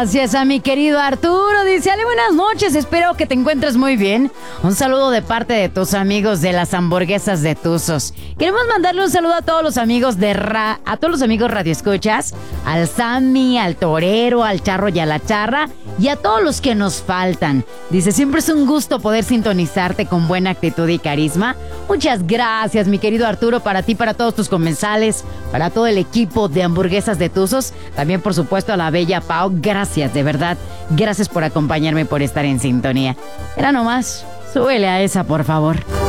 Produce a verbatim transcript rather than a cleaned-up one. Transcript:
Gracias a mi querido Arturo. Dice, Ale, buenas noches, espero que te encuentres muy bien. Un saludo de parte de tus amigos de las hamburguesas de Tuzos. Queremos mandarle un saludo a todos los amigos de Ra, a todos los amigos radioescuchas, al Sammy, al Torero, al Charro y a la Charra, y a todos los que nos faltan. Dice, siempre es un gusto poder sintonizarte con buena actitud y carisma. Muchas gracias, mi querido Arturo, para ti, para todos tus comensales, para todo el equipo de hamburguesas de Tuzos, también por supuesto a la bella Pau. Gracias, de verdad, gracias por acompañarme, por estar en sintonía. Era nomás, súbele a esa, por favor.